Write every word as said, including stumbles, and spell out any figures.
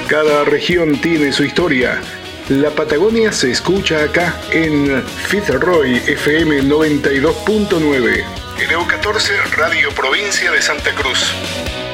Cada región tiene su historia. La Patagonia se escucha acá en Fitzroy F M noventa y dos punto nueve. N U catorce, Radio Provincia de Santa Cruz.